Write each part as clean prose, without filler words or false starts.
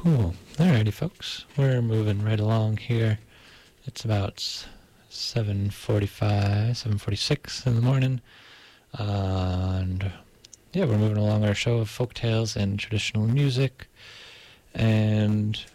Cool. Alrighty, folks. We're moving right along here. It's about 7:45, 7:46 in the morning. And yeah, we're moving along our show of folk tales and traditional music. And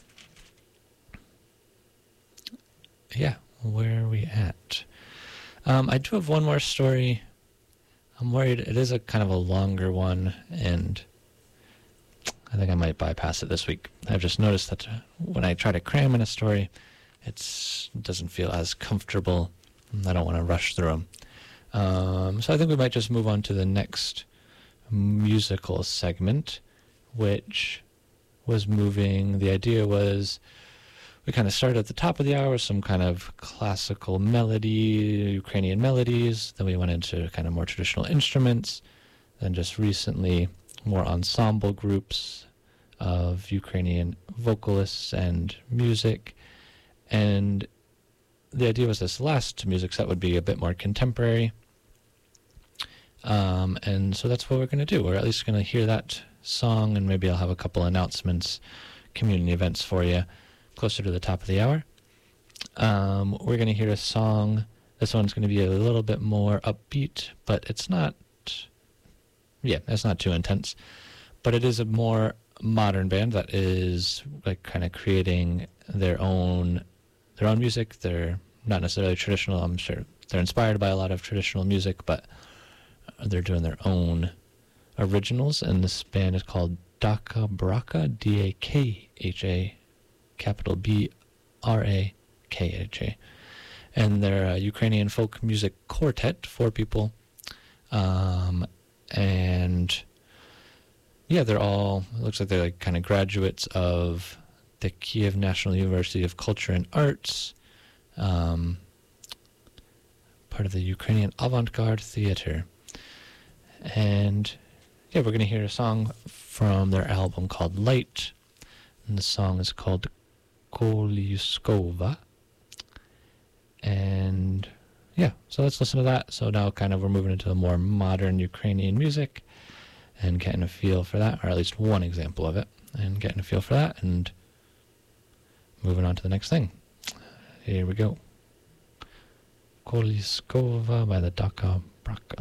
yeah, where are we at? I do have one more story. I'm worried it is a kind of a longer one, and I think I might bypass it this week. I've just noticed that when I try to cram in a story, it doesn't feel as comfortable. I don't want to rush through them. So I think we might just move on to the next musical segment, which was moving. The idea was we kind of started at the top of the hour with some kind of classical melody, Ukrainian melodies. Then we went into kind of more traditional instruments. Then just recently, more ensemble groups of Ukrainian vocalists and music. And the idea was this last music set would be a bit more contemporary. And so that's what we're going to do. We're at least going to hear that song, and maybe I'll have a couple announcements, community events for you closer to the top of the hour. We're going to hear a song. This one's going to be a little bit more upbeat, but it's not too intense. But it is a more modern band that is like kind of creating their own music. They're not necessarily traditional. I'm sure they're inspired by a lot of traditional music, but they're doing their own originals. And this band is called Dakha Braka, D-A-K-H-A, capital B-R-A-K-H-A. And they're a Ukrainian folk music quartet, 4 people. And yeah, it looks like they're like kind of graduates of the Kiev National University of Culture and Arts, part of the Ukrainian Avant-Garde Theater. And yeah, we're going to hear a song from their album called Light, and the song is called Kolyuskova. And yeah, so let's listen to that. So now kind of we're moving into the more modern Ukrainian music and getting a feel for that, or at least one example of it, and getting a feel for that, and moving on to the next thing. Here we go. Kolyuskova by the Dakha Braka.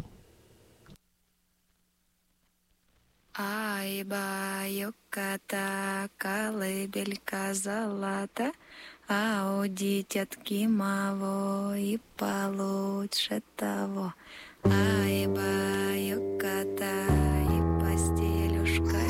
Ай, баюката, колыбелька золота, а у дитятки маво и получше того. Ай, баюката, и постелюшка